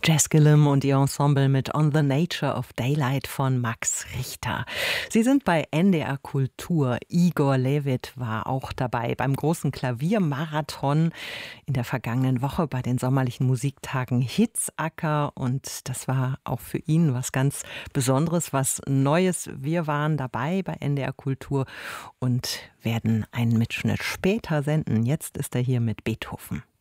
Jess Gillum und ihr Ensemble mit On the Nature of Daylight von Max Richter. Sie sind bei NDR Kultur. Igor Levit war auch dabei beim großen Klaviermarathon in der vergangenen Woche bei den sommerlichen Musiktagen Hitzacker. Und das war auch für ihn was ganz Besonderes, was Neues. Wir waren dabei bei NDR Kultur und werden einen Mitschnitt später senden. Jetzt ist er hier mit Beethoven.